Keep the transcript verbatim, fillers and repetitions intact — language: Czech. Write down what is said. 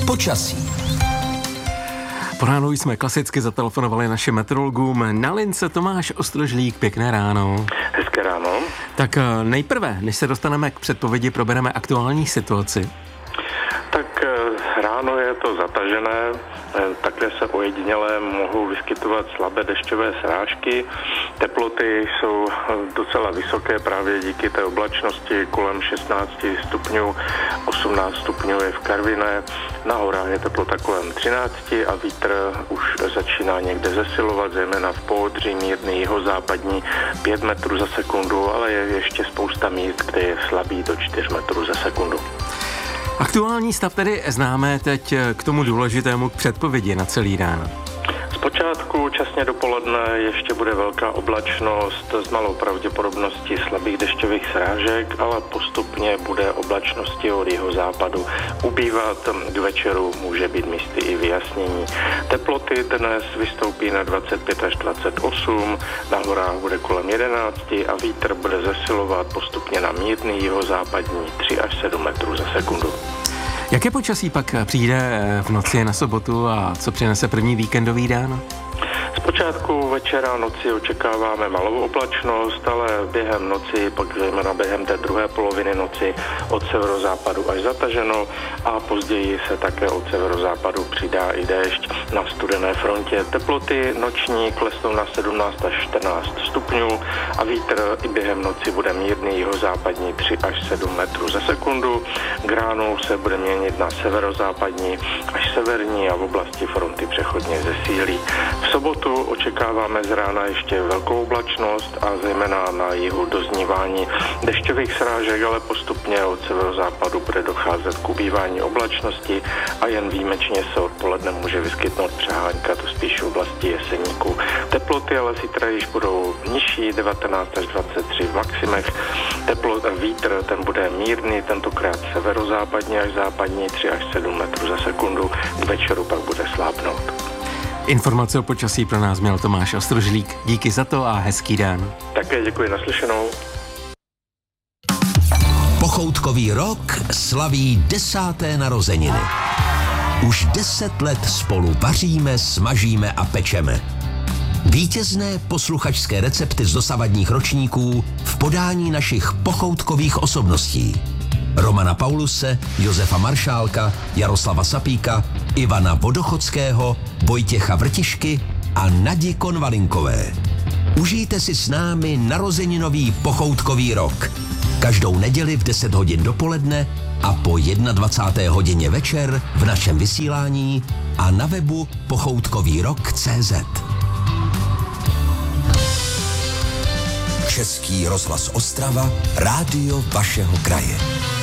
Počasí. Po ránu jsme klasicky zatelefonovali našim meteorologům. Na lince Tomáš Ostrožlík, pěkné ráno. Hezké ráno. Tak nejprve, než se dostaneme k předpovědi, probereme aktuální situaci. Tak ráno je to zatažené, také se ojediněle mohou vyskytovat slabé dešťové srážky. Teploty jsou docela vysoké právě díky té oblačnosti, kolem šestnáct stupňů, osmnáct stupňů je v Karviné, na horách je teplota kolem třináct a vítr už začíná někde zesilovat, zejména v Poodří, mírný jihozápadní pět metrů za sekundu, ale je ještě spousta míst, kde je slabý do čtyři metrů za sekundu. Aktuální stav tedy známe, teď k tomu důležitému k předpovědi na celý den. Zpočátku časně dopoledne ještě bude velká oblačnost s malou pravděpodobností slabých dešťových srážek, ale postupně bude oblačnosti od jihozápadu ubývat. K večeru může být místy i vyjasnění. Teploty dnes vystoupí na dvacet pět až dvacet osm, na horách bude kolem jedenáct a vítr bude zesilovat postupně na mírný jihozápadní tři až sedm metrů za sekundu. Jaké počasí pak přijde v noci na sobotu a co přinese první víkendový den? Zpočátku večera noci očekáváme malou oblačnost, ale během noci, pak zejména během té druhé poloviny noci od severozápadu až zataženo a později se také od severozápadu přidá i déšť na studené frontě. Teploty noční klesnou na sedmnáct až čtrnáct stupňů a vítr i během noci bude mírný jihozápadní tři až sedm metrů za sekundu. K ránu se bude měnit na severozápadní až severní a v oblasti fronty přechodně zesílí. V sobotu očekáváme z rána ještě velkou oblačnost a zejména na jihu doznívání dešťových srážek, ale postupně od severozápadu bude docházet k ubývání oblačnosti a jen výjimečně se odpoledne může vyskytnout přehánka, to spíš v oblasti Jeseníku. Teploty ale zítra již budou nižší, devatenáct až dvacet tři v maximech. Teplot a vítr, ten bude mírný, tentokrát severozápadní až západní tři až sedm metrů za sekundu, k večeru pak bude slábnout. Informace o počasí pro nás měl Tomáš Ostrožlík. Díky za to a hezký den. Také děkuji, naslyšenou. Pochoutkový rok slaví desáté narozeniny. Už deset let spolu vaříme, smažíme a pečeme. Vítězné posluchačské recepty z dosavadních ročníků v podání našich pochoutkových osobností. Romana Pauluse, Josefa Maršálka, Jaroslava Sapíka, Ivana Vodochodského, Vojtěcha Vrtišky a Nadi Konvalinkové. Užijte si s námi narozeninový pochoutkový rok. Každou neděli v deset hodin dopoledne a po dvacáté jedné hodině večer v našem vysílání a na webu pochoutkový rok tečka cé zet. Český rozhlas Ostrava, rádio vašeho kraje.